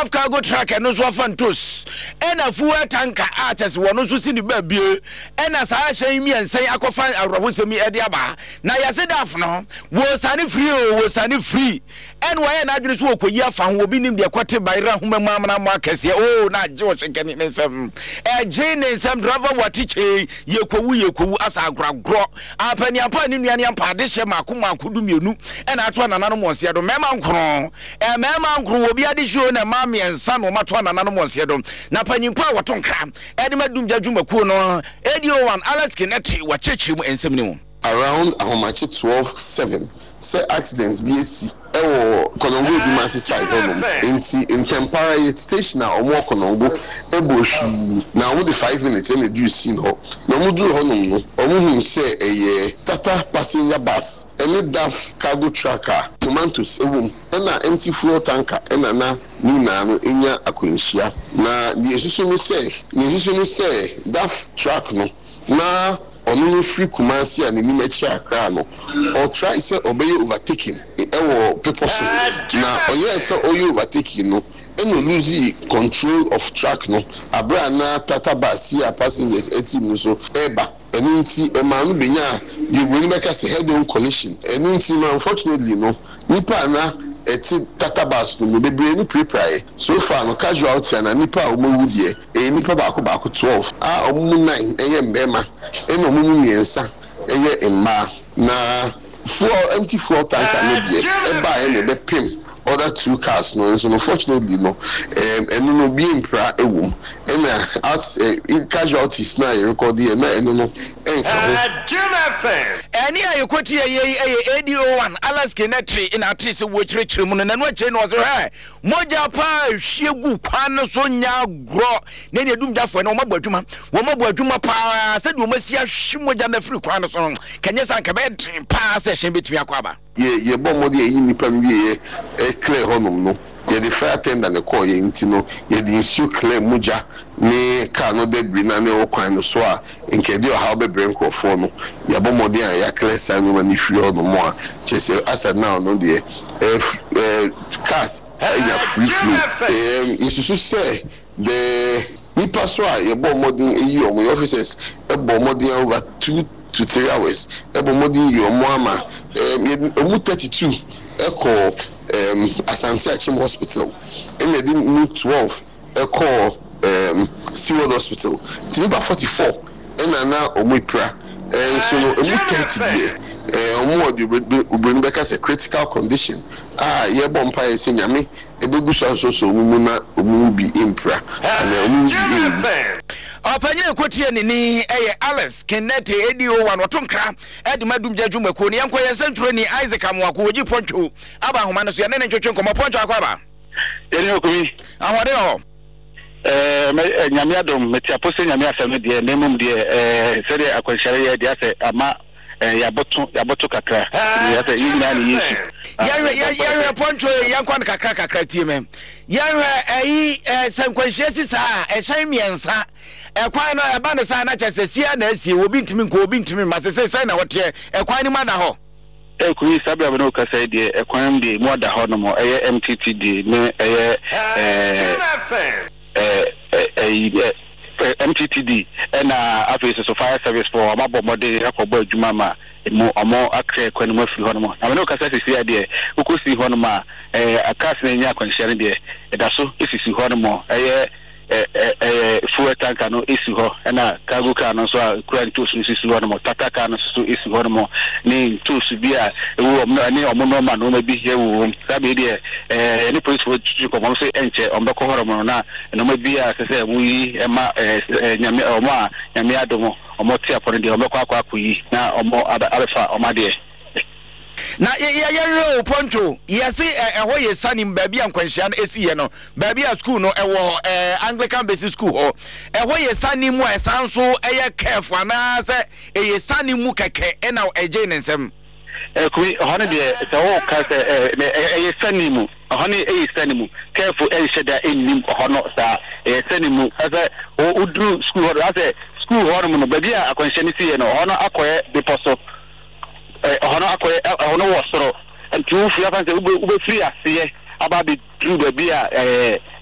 daf cargo truck no so fantos ena fuel tanker arches wono so si ni babie ena saa hyan mi ensen akofa arobosemi e de aba na yase daf no wo sane free en waye na adwene so okoyi afa ho obi nim de kwate bayra homamu amana mo akese na je wo hyenkani nsem je ne nsem driver watiche yekowu asa agragro apani ampa ni nuane ampa de hye mako dumienu ena ato anana mo nse do mema nkro obi ade hye na ma miensa no mato anana mo nse do na panyimpa woto nkra ede madum djadwumakuo no AD01 Alex Kineti wacheche mu ensem ni mu around Ahomachi 12:07 say accidents BAC ewo Konongo bi masi side honum in Tempara station na omo Konongo eboshi na omo the 5 minutes and do scene ho na omo do honum no omo hu say Tata passenger bus any DAF cargo tracker tomatoes ewum na empty fuel tanker na nina no enya akwenhia na the issue say DAF truck no na onu free Kumasi and ni mechi akra no or try say obey overtaking ewo people so na oye say oye overtaking no eno lose control of track no abra na Tata bus here passengers etim so eba enunti emanu benya you will make us head on collision enunti unfortunately no nipa na Tata bus no bebre ni prepare so far no casualty na nipa omowu die nipa ba 12 omu 9 eye mbema eno omu miensa eye emma na empty fuel tanker no die eba ene be pim other 2 cars no so unfortunately no eno no be impra ewum ena as casualties na record here na eno no Any ayekoti AD01 Alex Kineti in atrese wochire mu no na no ache no so ha moja pa hwiegu kwan so nya gro na ne dum dafo na wo mabɔ adwuma pa se de wo masia hwe moja na free kwan so kanye san ka be pa se hwe betumi akwaba ye bɔ mɔde yi nipa wie clear honum no ye the fire tender ne call ye nti no ye the issue clear muja ne car no debris na ne o kwan no so a nkedi o how be brain crofo no ye bɔ mɔde a ya clear sign no ni free honum mo a chese asad now no de cars ya free flow isusu say the nipa so a ye bɔ mɔde yi o mo officers e bɔ mɔde over 2 to 3 hours ebo modi yo moama omu 32 eko Asante Achim Hospital and they didn't 12 eko Seward Hospital tiba 44 and na omu pra so omu 30 omu obin beka say critical condition ye bompa ye nyame ebegu so omu na omu bi impra and omu bi Opanye kotie ni Alex Kineti AD01 wotonkra edimadum djadwumako ni yanko yensentro ni Isaac Amwako oji poncho aba homa no so ya nene twetwe nkomo poncho akwaba yene okumi ahode ho nyame adom metiapose nyame asame de nemum de sede akwanhyare ye de ase ama yaboto kakra ya se yina ni Yesu ya poncho yankwa kakra tie me ya sankwanhyia sisa ehyan miensa ekwan no eba ne sa na chesesia na asie obi ntimi masese na wote ekwan ni mada ho kuyi sabia bano kasa de ekwan de mo da ho no mo MTTD ne MTTD na afisa so fire service for amabo mode yakobo adwuma ma mo amo akre kwani mo fi ho no mo na bano kasa sisi de ukosi ho no ma akas na nya kwanhyare de edaso esisi ho no mo fuel tanker no isi ho na cargo car no so current tools isi ho no Tata car no so isi ho no ni tools bi a ewu ni omo no ma no ma bi ewu sabe de ni police wo ko mo so enche ombe ko horo mo na no ma bi a se mu yi e ma nyame omo a nyame adomo omo tia pon de ombe ko akwayi na omo abefa omade na ya poncho yesi eho ye sanim baabi ankwanhia no esiye no baabi a school no ewo Anglican basic school ho eho ye sanim mu esanso eye careful na se eye sanim mu keke na eje ne nsem kuyi hono de se wo ka se eye sanim hono eye sanim careful sheda enim hono sa eye sanim asa udru school ho asa school ho no baabi a ankwanhia no siye no hono akoye deposit hono akoye hono wosoro nti wo fi afa se ube free ase aba be true baabi a